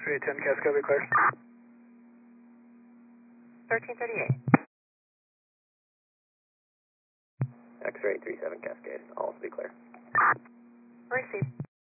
X-ray 10 Cascade, be clear. 1338. X-ray 37 Cascade, all be clear. Receive.